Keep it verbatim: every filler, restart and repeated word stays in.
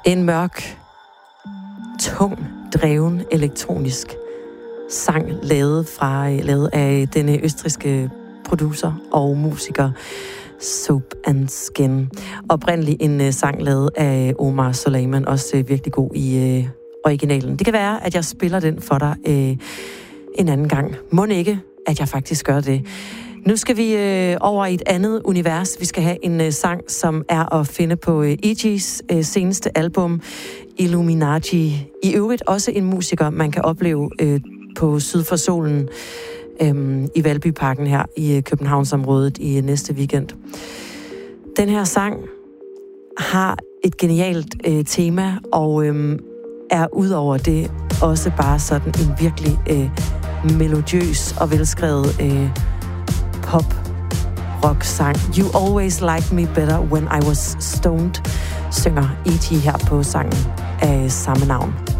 En mørk, tung, dreven elektronisk sang lavet, fra, lavet af denne østrigske producer og musiker Soap and Skin. Oprindeligt en uh, sang lavet af Omar Soleiman, også uh, virkelig god i uh, originalen. Det kan være, at jeg spiller den for dig uh, en anden gang. Må ikke, at jeg faktisk gør det. Nu skal vi øh, over i et andet univers. Vi skal have en øh, sang, som er at finde på øh, E G's øh, seneste album, Illuminati. I øvrigt også en musiker, man kan opleve øh, på Syd for Solen øh, i Valbyparken her i øh, Københavnsområdet i øh, næste weekend. Den her sang har et genialt øh, tema, og øh, er udover det også bare sådan en virkelig øh, melodiøs og velskrevet øh, pop-rock-sang. You Always Liked Me Better When I Was Stoned, synger E G her på sangen af samme navn.